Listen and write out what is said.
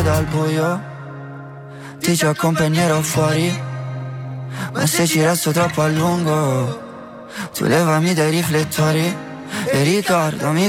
dal buio, ti ci accompagnerò fuori, ma se ci resto troppo a lungo, tu levami dai riflettori e ricordami